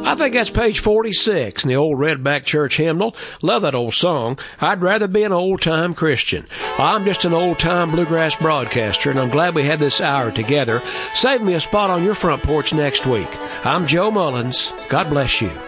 I think that's page 46 in the old Redback Church hymnal. Love that old song. I'd rather be an old-time Christian. I'm just an old-time bluegrass broadcaster, and I'm glad we had this hour together. Save me a spot on your front porch next week. I'm Joe Mullins. God bless you.